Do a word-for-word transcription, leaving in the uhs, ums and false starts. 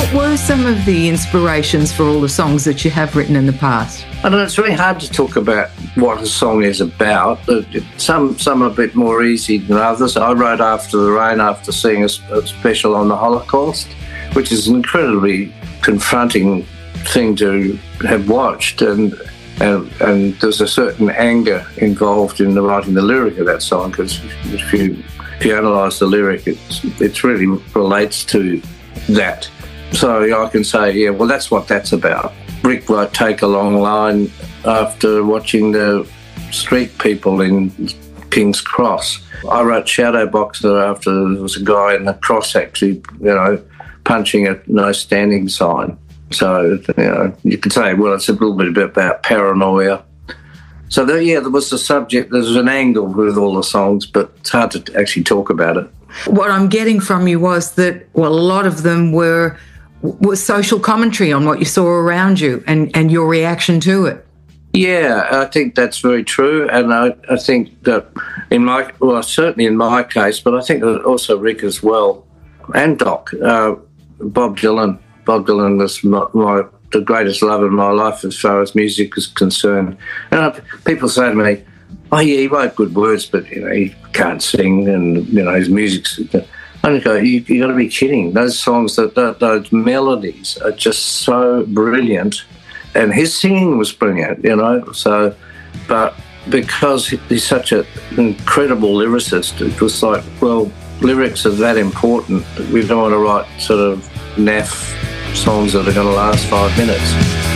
What were some of the inspirations for all the songs that you have written in the past? I don't know, it's very hard to talk about what a song is about. Some some are a bit more easy than others. I wrote After the Rain after seeing a, a special on the Holocaust, which is an incredibly confronting thing to have watched, and and, and there's a certain anger involved in the writing the lyric of that song, because if you if you analyse the lyric, it's, it really relates to that. So I can say, yeah, well, that's what that's about. Rick wrote Take a Long Line after watching the street people in King's Cross. I wrote Shadowboxer after there was a guy in the cross actually, you know, punching a no standing sign. So, you know, you could say, well, it's a little bit about paranoia. So, there, yeah, there was a subject, there was an angle with all the songs, but it's hard to actually talk about it. What I'm getting from you was that, well, a lot of them were was social commentary on what you saw around you and, and your reaction to it. Yeah, I think that's very true. And I, I think that in my, well, certainly in my case, but I think also Rick as well, and Doc, uh, Bob Dylan. Bob Dylan was my, my the greatest love in my life as far as music is concerned. And I, people say to me, oh, yeah, he wrote good words, but, you know, he can't sing and, you know, his music's... I go, you, you got to be kidding. Those songs, that, that those melodies are just so brilliant, and his singing was brilliant, you know. So, but because he's such an incredible lyricist, it was like, well, lyrics are that important. We don't want to write sort of naff songs that are going to last five minutes.